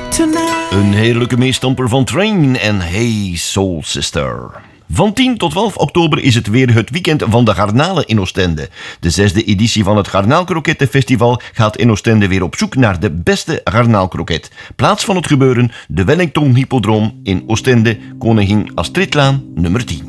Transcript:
tonight. Een heerlijke meestamper van Train en Hey Soul Sister. Van 10 tot 12 oktober is het weer het weekend van de garnalen in Oostende. De 6e editie van het Garnaalkrokettenfestival gaat in Oostende weer op zoek naar de beste garnaalkroket. Plaats van het gebeuren, de Wellington Hippodroom in Oostende, Koningin Astridlaan nummer 10.